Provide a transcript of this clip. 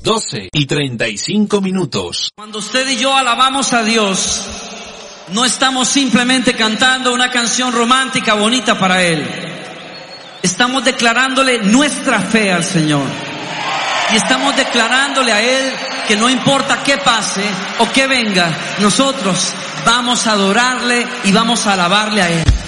12:35. Cuando usted y yo alabamos a Dios, no estamos simplemente cantando una canción romántica bonita para Él. Estamos declarándole nuestra fe al Señor. Y estamos declarándole a Él que no importa qué pase o qué venga, nosotros vamos a adorarle y vamos a alabarle a Él.